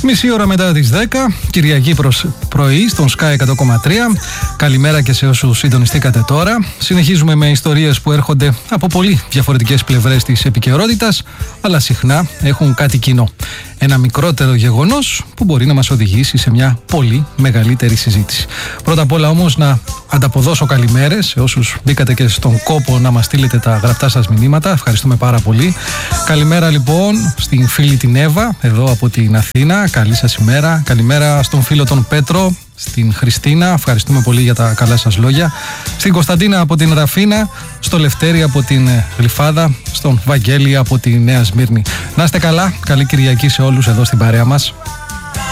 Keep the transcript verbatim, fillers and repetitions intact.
Μισή ώρα μετά τις δέκα, Κυριακή προς πρωί στον Sky εκατό κόμμα τρία. Καλημέρα και σε όσους συντονιστήκατε τώρα. Συνεχίζουμε με ιστορίες που έρχονται από πολύ διαφορετικές πλευρές της επικαιρότητας, αλλά συχνά έχουν κάτι κοινό. Ένα μικρότερο γεγονός που μπορεί να μας οδηγήσει σε μια πολύ μεγαλύτερη συζήτηση. Πρώτα απ' όλα όμως να ανταποδώσω καλημέρες σε όσους μπήκατε και στον κόπο να μας στείλετε τα γραπτά σας μηνύματα. Ευχαριστούμε πάρα πολύ. Καλημέρα λοιπόν στην φίλη την Εύα, εδώ από την Αθήνα. Καλή σας ημέρα. Καλημέρα στον φίλο τον Πέτρο, στην Χριστίνα. Ευχαριστούμε πολύ για τα καλά σας λόγια. Στην Κωνσταντίνα από την Ραφίνα, στο Λευτέρη από την Γλυφάδα, στον Βαγγέλη από τη Νέα Σμύρνη. Να είστε καλά. Καλή Κυριακή σε όλους εδώ στην παρέα μας.